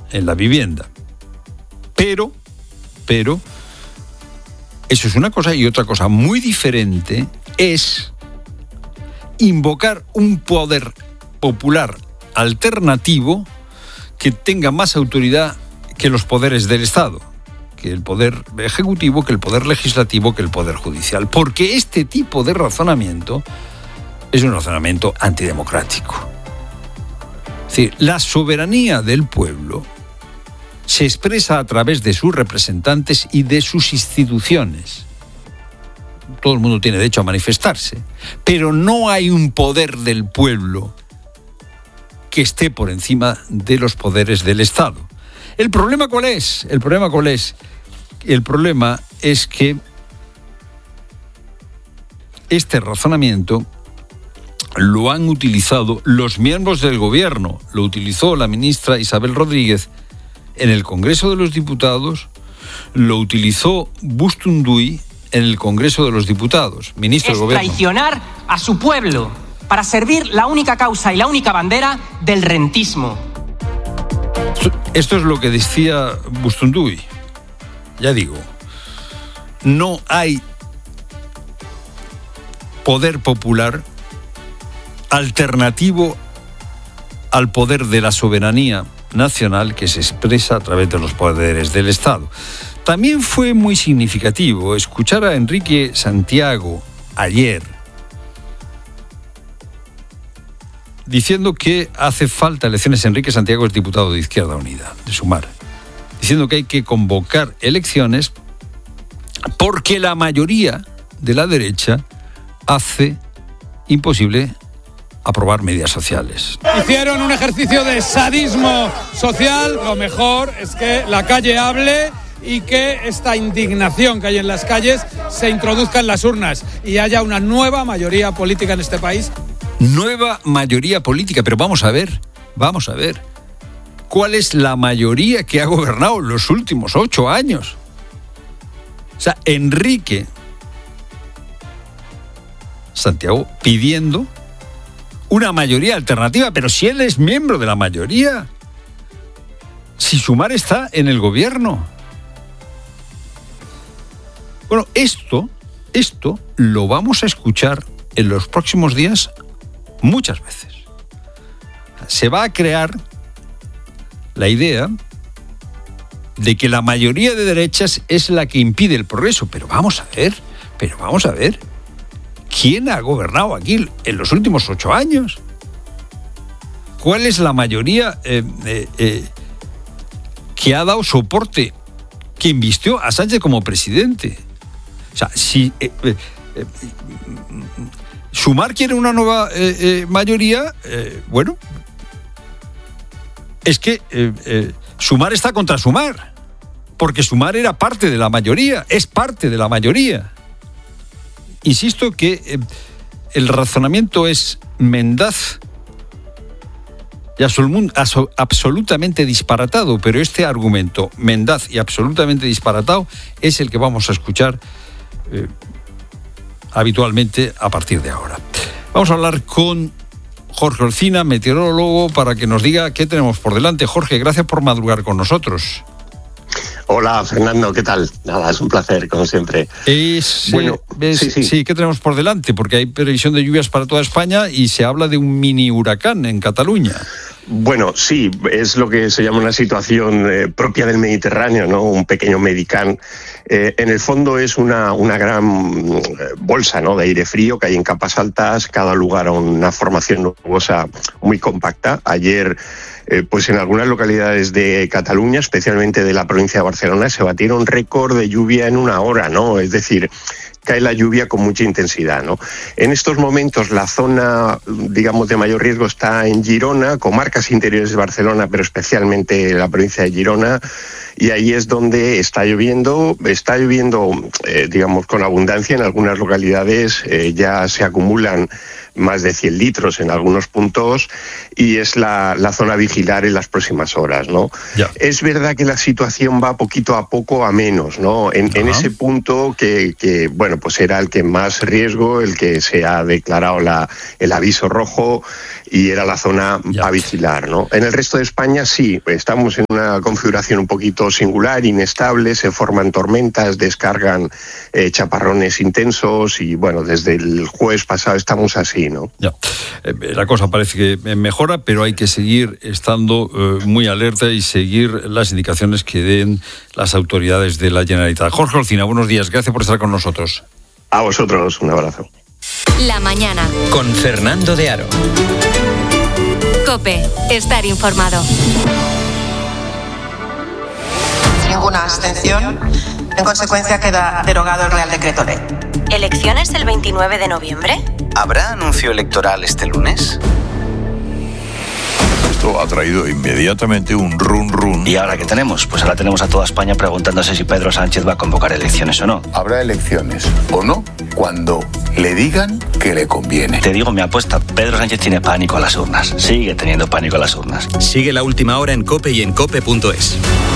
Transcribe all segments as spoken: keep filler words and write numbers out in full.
en la vivienda. Pero, pero, eso es una cosa, y otra cosa muy diferente es invocar un poder popular alternativo que tenga más autoridad que los poderes del Estado, que el poder ejecutivo, que el poder legislativo, que el poder judicial. Porque este tipo de razonamiento es un razonamiento antidemocrático. Es decir, la soberanía del pueblo se expresa a través de sus representantes y de sus instituciones. Todo el mundo tiene derecho a manifestarse, pero no hay un poder del pueblo que esté por encima de los poderes del Estado. ¿El problema cuál es? El problema cuál es? El problema es que este razonamiento lo han utilizado los miembros del gobierno. Lo utilizó la ministra Isabel Rodríguez en el Congreso de los Diputados, lo utilizó Bustunduy en el Congreso de los Diputados, ministro del Gobierno. Es traicionar a su pueblo para servir la única causa y la única bandera del rentismo. Esto es lo que decía Bustunduy. Ya digo, no hay poder popular alternativo al poder de la soberanía nacional que se expresa a través de los poderes del Estado. También fue muy significativo escuchar a Enrique Santiago ayer diciendo que hace falta elecciones. Enrique Santiago es diputado de Izquierda Unida, de Sumar, diciendo que hay que convocar elecciones porque la mayoría de la derecha hace imposible aprobar medidas sociales. Hicieron un ejercicio de sadismo social. Lo mejor es que la calle hable y que esta indignación que hay en las calles se introduzca en las urnas y haya una nueva mayoría política en este país. Nueva mayoría política, pero vamos a ver, vamos a ver. ¿Cuál es la mayoría que ha gobernado los últimos ocho años? O sea, Enrique Santiago pidiendo una mayoría alternativa, pero si él es miembro de la mayoría, si Sumar está en el gobierno. Bueno, esto, esto lo vamos a escuchar en los próximos días muchas veces. Se va a crear la idea de que la mayoría de derechas es la que impide el progreso, pero vamos a ver, pero vamos a ver. ¿Quién ha gobernado aquí en los últimos ocho años? ¿Cuál es la mayoría eh, eh, eh, que ha dado soporte, que invistió a Sánchez como presidente? O sea, si eh, eh, eh, Sumar quiere una nueva eh, eh, mayoría, eh, bueno, es que eh, eh, Sumar está contra Sumar, porque Sumar era parte de la mayoría, es parte de la mayoría. Insisto que eh, el razonamiento es mendaz y absolut, aso, absolutamente disparatado, pero este argumento mendaz y absolutamente disparatado es el que vamos a escuchar eh, habitualmente a partir de ahora. Vamos a hablar con Jorge Olcina, meteorólogo, para que nos diga qué tenemos por delante. Jorge, gracias por madrugar con nosotros. Hola, Fernando, ¿qué tal? Nada, es un placer, como siempre. Es, bueno, es, sí, sí. sí, ¿qué tenemos por delante? Porque hay previsión de lluvias para toda España y se habla de un mini huracán en Cataluña. Bueno, sí, es lo que se llama una situación eh, propia del Mediterráneo, ¿no? Un pequeño medicán. Eh, en el fondo es una, una gran eh, bolsa, ¿no?, de aire frío que hay en capas altas, cada lugar a una formación nubosa muy compacta. Ayer, eh, pues en algunas localidades de Cataluña, especialmente de la provincia de Barcelona, se batieron récord de lluvia en una hora, ¿no? Es decir, cae la lluvia con mucha intensidad, ¿no? En estos momentos la zona, digamos, de mayor riesgo está en Girona, comarcas interiores de Barcelona, pero especialmente la provincia de Girona, y ahí es donde está lloviendo, está lloviendo, eh, digamos, con abundancia en algunas localidades, eh, ya se acumulan más de cien litros en algunos puntos y es la, la zona a vigilar en las próximas horas, ¿no? Ya. Es verdad que la situación va poquito a poco a menos, ¿no? En, en ese punto que, que, bueno, pues era el que más riesgo, el que se ha declarado la, el aviso rojo y era la zona ya. a vigilar, ¿no? En el resto de España sí, estamos en una configuración un poquito singular, inestable, se forman tormentas, descargan eh, chaparrones intensos y bueno, desde el jueves pasado estamos así, ¿no? Ya. Eh, la cosa parece que mejora, pero hay que seguir estando eh, muy alerta y seguir las indicaciones que den las autoridades de la Generalitat. Jorge Olcina, buenos días, gracias por estar con nosotros. A vosotros, un abrazo. La mañana. Con Fernando de Aro. COPE, estar informado. Ninguna abstención. En consecuencia, queda derogado el Real Decreto Ley. ¿Elecciones el veintinueve de noviembre? ¿Habrá anuncio electoral este lunes? Esto ha traído inmediatamente un run run. ¿Y ahora qué tenemos? Pues ahora tenemos a toda España preguntándose si Pedro Sánchez va a convocar elecciones o no. Habrá elecciones o no cuando le digan que le conviene. Te digo mi apuesta, Pedro Sánchez tiene pánico a las urnas. Sigue teniendo pánico a las urnas. Sigue La Última Hora en COPE y en cope punto es.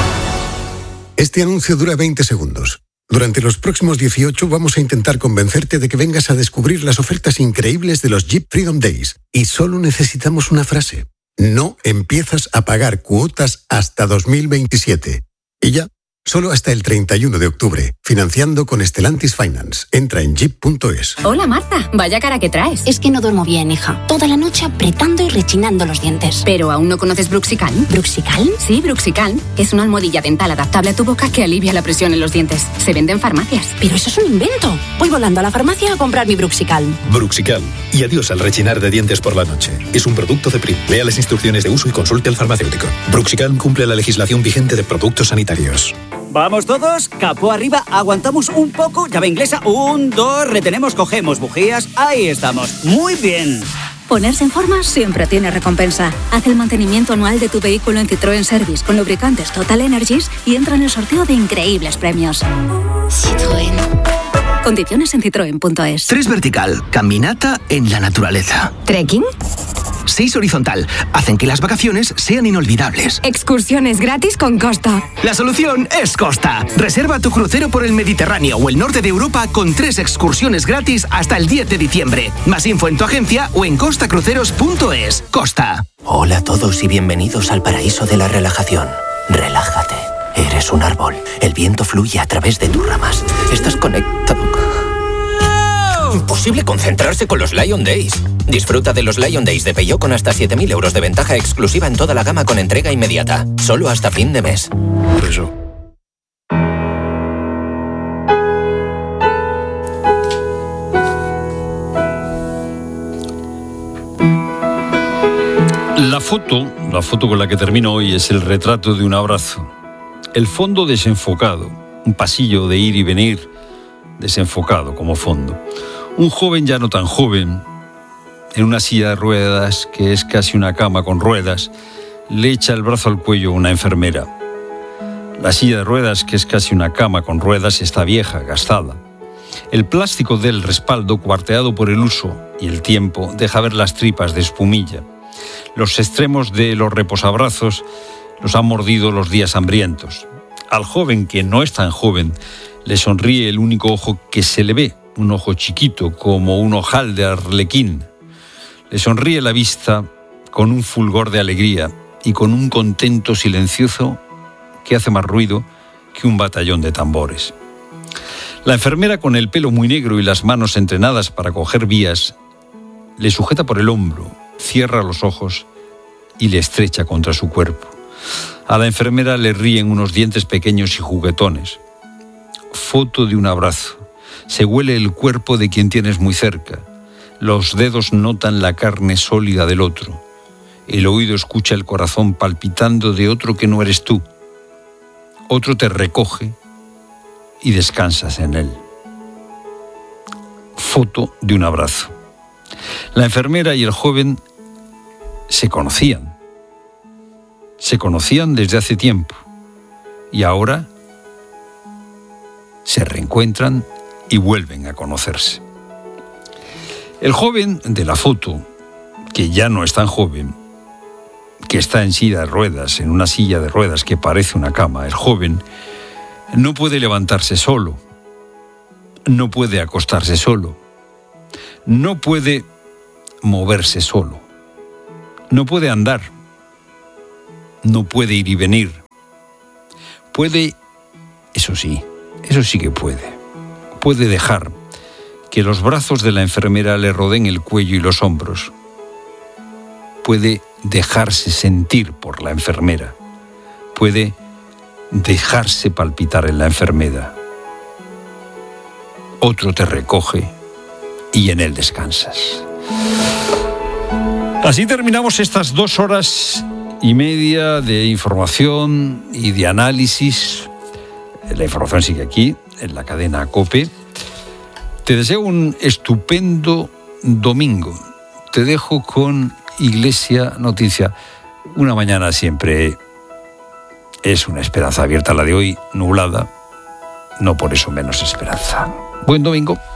Este anuncio dura veinte segundos. Durante los próximos dieciocho vamos a intentar convencerte de que vengas a descubrir las ofertas increíbles de los Jeep Freedom Days. Y solo necesitamos una frase. No empiezas a pagar cuotas hasta dos mil veintisiete. Y ya, solo hasta el treinta y uno de octubre. Financiando con Stellantis Finance. Entra en jeep punto es. Hola Marta, vaya cara que traes. Es que no duermo bien, hija. Toda la noche apretando y rechinando los dientes. ¿Pero aún no conoces Bruxicalm? ¿Bruxicalm? Sí, Bruxicalm. Es una almohadilla dental adaptable a tu boca que alivia la presión en los dientes. Se vende en farmacias. Pero eso es un invento. Voy volando a la farmacia a comprar mi Bruxicalm. Bruxicalm. Y adiós al rechinar de dientes por la noche. Es un producto de Prim. Lea las instrucciones de uso y consulte al farmacéutico. Bruxicalm cumple la legislación vigente de productos sanitarios. Vamos todos, capó arriba, aguantamos un poco, llave inglesa, un, dos, retenemos, cogemos bujías, ahí estamos, muy bien. Ponerse en forma siempre tiene recompensa. Haz el mantenimiento anual de tu vehículo en Citroën Service con lubricantes Total Energies y entra en el sorteo de increíbles premios. Citroën. Condiciones en citroen punto es. Tres vertical, caminata en la naturaleza. ¿Trekking? Seis horizontal, hacen que las vacaciones sean inolvidables. Excursiones gratis con Costa. La solución es Costa. Reserva tu crucero por el Mediterráneo o el norte de Europa con tres excursiones gratis hasta el diez de diciembre. Más info en tu agencia o en costa cruceros punto es. Costa. Hola a todos y bienvenidos al paraíso de la relajación. Relájate. Eres un árbol. El viento fluye a través de tus ramas. Estás conectado. Imposible concentrarse con los Lion Days. Disfruta de los Lion Days de Peugeot con hasta siete mil euros de ventaja exclusiva en toda la gama con entrega inmediata. Solo hasta fin de mes. Eso. La foto, la foto con la que termino hoy es el retrato de un abrazo. El fondo desenfocado, un pasillo de ir y venir desenfocado como fondo. Un joven ya no tan joven, en una silla de ruedas que es casi una cama con ruedas, le echa el brazo al cuello una enfermera. La silla de ruedas, que es casi una cama con ruedas, está vieja, gastada. El plástico del respaldo, cuarteado por el uso y el tiempo, deja ver las tripas de espumilla. Los extremos de los reposabrazos los han mordido los días hambrientos. Al joven, que no es tan joven, le sonríe el único ojo que se le ve, un ojo chiquito como un ojal de arlequín. Le sonríe la vista con un fulgor de alegría y con un contento silencioso que hace más ruido que un batallón de tambores. La enfermera, con el pelo muy negro y las manos entrenadas para coger vías, le sujeta por el hombro, cierra los ojos y le estrecha contra su cuerpo. A la enfermera le ríen unos dientes pequeños y juguetones. Foto de un abrazo. Se huele el cuerpo de quien tienes muy cerca. Los dedos notan la carne sólida del otro. El oído escucha el corazón palpitando de otro que no eres tú. Otro te recoge y descansas en él. Foto de un abrazo. La enfermera y el joven se conocían. Se conocían desde hace tiempo. Y ahora se reencuentran y vuelven a conocerse. El joven de la foto, que ya no es tan joven, que está en silla de ruedas, en una silla de ruedas que parece una cama, el joven no puede levantarse solo. no puede acostarse solo, no puede moverse solo, no puede andar, no puede ir y venir. Puede, eso sí, eso sí que puede, puede dejar que los brazos de la enfermera le rodeen el cuello y los hombros. Puede dejarse sentir por la enfermera, puede dejarse palpitar en la enfermedad. Otro te recoge y en él descansas. Así terminamos estas dos horas y media de información y de análisis. La información sigue aquí, en la cadena COPE. Te deseo un estupendo domingo. Te dejo con Iglesia Noticia. Una mañana siempre es una esperanza abierta, la de hoy nublada. No por eso menos esperanza. Buen domingo.